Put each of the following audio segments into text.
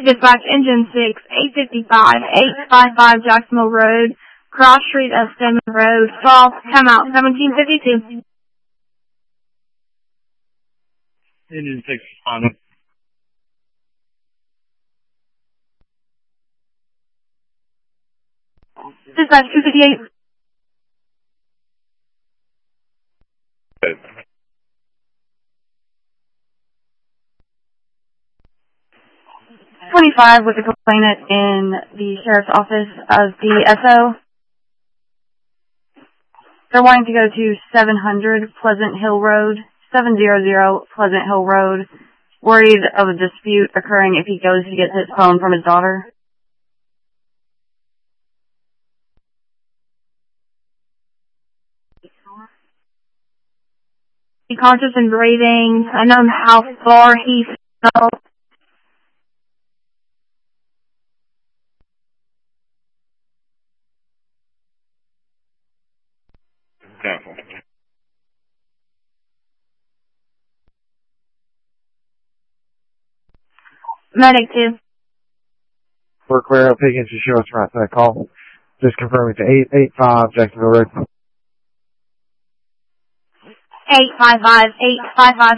Dispatch Engine 6, 855, 855 Jacksonville Road, cross street of Stedman Road, Fall, come out, 1752. Engine 6 on. Dispatch 258. Good. 25 with a complainant in the sheriff's office of the SO. They're wanting to go to 700 Pleasant Hill Road, 700 Pleasant Hill Road, worried of a dispute occurring if he goes to get his phone from his daughter. He's conscious and breathing. I know how far he fell. Careful. Medic 2. We're clear up against your show us right to that call. Just confirming to 885 Jacksonville Road. 855, 855.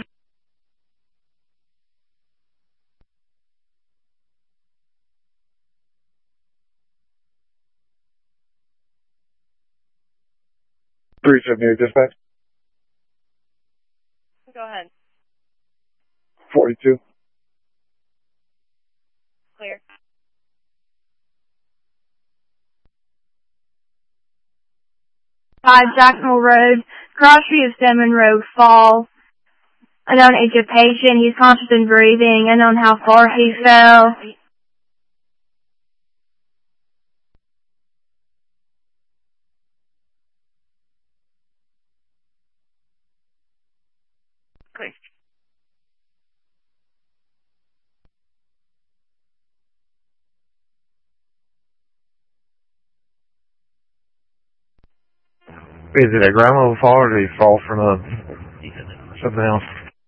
Three seventy dispatch. Go ahead. 42. Clear. Jacksonville Road, cross street of Stedman Road, Fall. Unknown age of patient. He's conscious and breathing. Unknown how far he fell. Clear. Is it a ground level fall or did he fall from something else?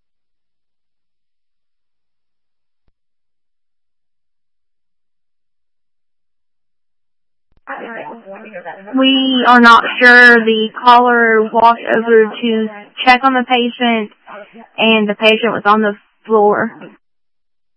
We are not sure. The caller walked over to check on the patient, and the patient was on the floor.